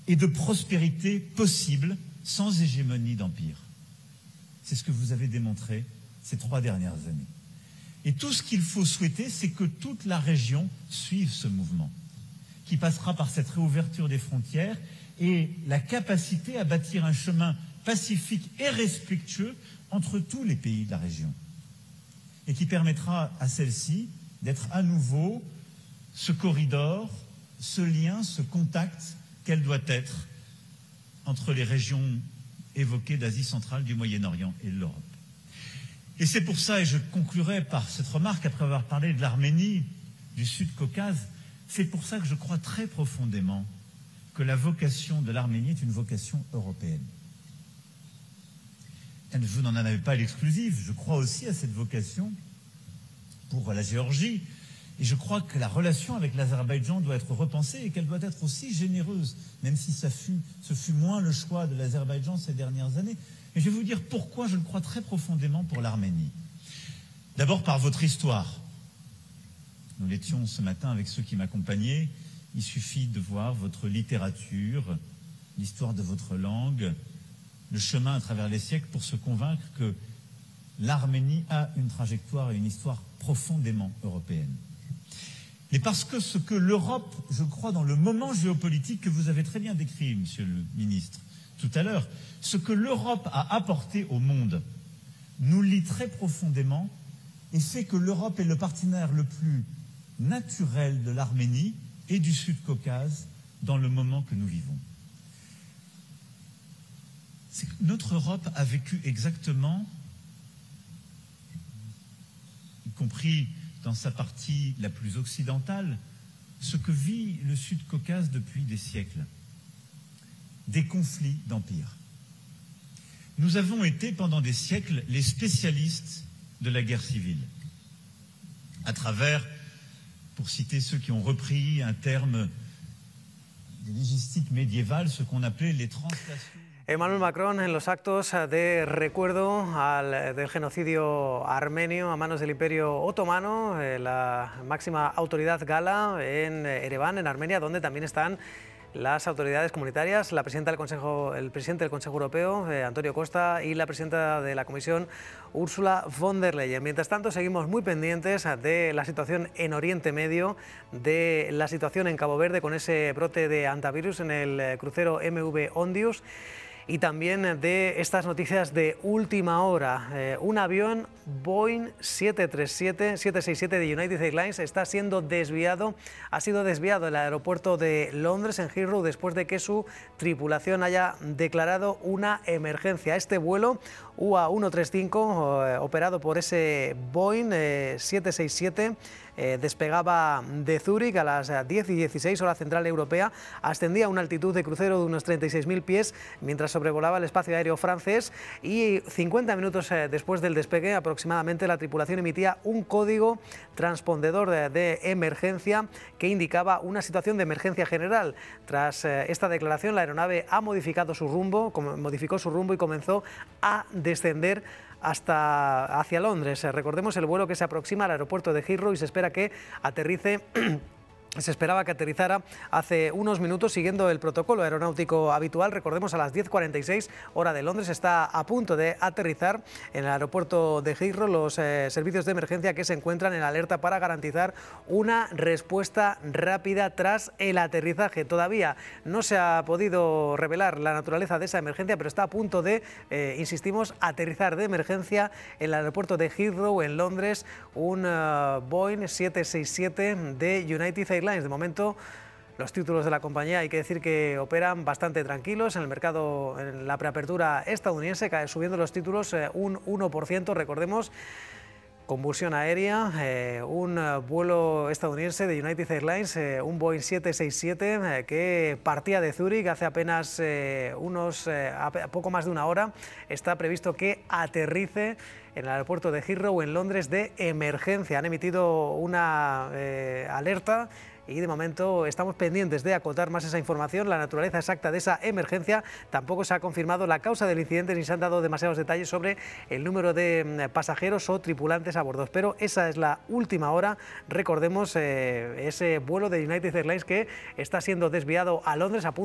et de prospérité possible sans hégémonie d'empire. C'est ce que vous avez démontré ces 3 dernières années. Et tout ce qu'il faut souhaiter, c'est que toute la région suive ce mouvement, qui passera par cette réouverture des frontières et la capacité à bâtir un chemin pacifique et respectueux entre tous les pays de la région, et qui permettra à celle-ci d'être à nouveau ce corridor, ce lien, ce contact qu'elle doit être entre les régions évoquées d'Asie centrale, du Moyen-Orient et de l'Europe. Et c'est pour ça, et je conclurai par cette remarque après avoir parlé de l'Arménie, du Sud-Caucase, c'est pour ça que je crois très profondément que la vocation de l'Arménie est une vocation européenne. Et vous n'en avez pas l'exclusive, je crois aussi à cette vocation pour la Géorgie. Et je crois que la relation avec l'Azerbaïdjan doit être repensée et qu'elle doit être aussi généreuse, même si ce fut moins le choix de l'Azerbaïdjan ces dernières années. Et je vais vous dire pourquoi je le crois très profondément pour l'Arménie. D'abord par votre histoire. Nous l'étions ce matin avec ceux qui m'accompagnaient. Il suffit de voir votre littérature, l'histoire de votre langue, le chemin à travers les siècles pour se convaincre que l'Arménie a une trajectoire et une histoire profondément européenne. Mais parce que ce que l'Europe, je crois, dans le moment géopolitique que vous avez très bien décrit, Monsieur le Ministre, tout à l'heure, ce que l'Europe a apporté au monde nous lie très profondément et fait que l'Europe est le partenaire le plus naturel de l'Arménie et du Sud-Caucase dans le moment que nous vivons. C'est que notre Europe a vécu exactement, y compris dans sa partie la plus occidentale, ce que vit le Sud-Caucase depuis des siècles. Des conflits d'empire. Nous avons été pendant des siècles les spécialistes de la guerre civile, à travers, pour citer ceux qui ont repris un terme de légistique médiévale, ce qu'on appelait les translations. Emmanuel Macron en los actos de recuerdo del genocidio armenio a manos del Imperio Otomano, la máxima autoridad gala en Ereván, en Armenia, donde también están las autoridades comunitarias, el presidente del Consejo Europeo, Antonio Costa, y la presidenta de la Comisión, Ursula von der Leyen. Mientras tanto, seguimos muy pendientes de la situación en Oriente Medio, de la situación en Cabo Verde con ese brote de hantavirus en el crucero MV Ondius, y también de estas noticias de última hora. Un avión Boeing 767 de United Airlines está siendo desviado, ha sido desviado del aeropuerto de Londres, en Heathrow, después de que su tripulación haya declarado una emergencia. Este vuelo UA135, operado por ese Boeing 767, despegaba de Zúrich a las 10:16 hora central europea, ascendía a una altitud de crucero de unos 36.000 pies mientras sobrevolaba el espacio aéreo francés, y 50 minutos después del despegue aproximadamente la tripulación emitía un código transpondedor de emergencia que indicaba una situación de emergencia general. Tras esta declaración, la aeronave modificó su rumbo y comenzó a descender hacia Londres. Recordemos el vuelo que se aproxima al aeropuerto de Heathrow y se espera que aterrice. Se esperaba que aterrizara hace unos minutos siguiendo el protocolo aeronáutico habitual. Recordemos, a las 10:46 hora de Londres está a punto de aterrizar en el aeropuerto de Heathrow los servicios de emergencia, que se encuentran en alerta para garantizar una respuesta rápida tras el aterrizaje. Todavía no se ha podido revelar la naturaleza de esa emergencia, pero está a punto de, insistimos, aterrizar de emergencia en el aeropuerto de Heathrow, en Londres, un Boeing 767 de United Airlines. De momento, los títulos de la compañía, hay que decir que operan bastante tranquilos en el mercado, en la preapertura estadounidense, subiendo los títulos un 1%. Recordemos, convulsión aérea, un vuelo estadounidense de United Airlines, un Boeing 767 que partía de Zúrich hace apenas poco más de una hora. Está previsto que aterrice en el aeropuerto de Heathrow, en Londres, de emergencia. Han emitido una alerta y de momento estamos pendientes de acotar más esa información, la naturaleza exacta de esa emergencia. Tampoco se ha confirmado la causa del incidente ni se han dado demasiados detalles sobre el número de pasajeros o tripulantes a bordo. Pero esa es la última hora. Recordemos ese vuelo de United Airlines que está siendo desviado a Londres a punto